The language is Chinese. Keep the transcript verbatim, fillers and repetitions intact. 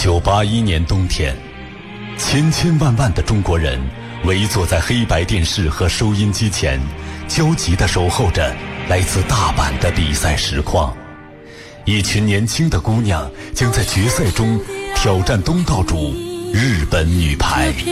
一九八一年冬天，千千万万的中国人围坐在黑白电视和收音机前，焦急地守候着来自大阪的比赛实况。一群年轻的姑娘将在决赛中挑战东道主日本女排。